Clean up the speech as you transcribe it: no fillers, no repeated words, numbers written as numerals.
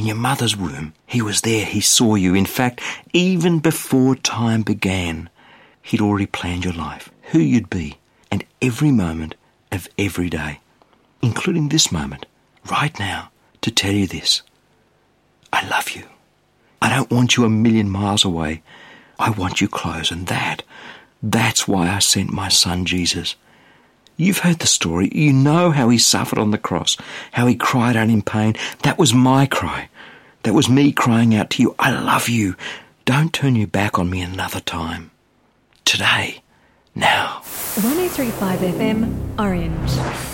In your mother's womb, he was there, he saw you. In fact, even before time began, he'd already planned your life, who you'd be, and every moment of every day, including this moment, right now, to tell you this. I love you. I don't want you a million miles away. I want you close, and that's why I sent my son Jesus. You've heard the story. You know how he suffered on the cross, how he cried out in pain. That was my cry. That was me crying out to you, I love you. Don't turn your back on me another time. Today. Now. 103.5 FM, Orange.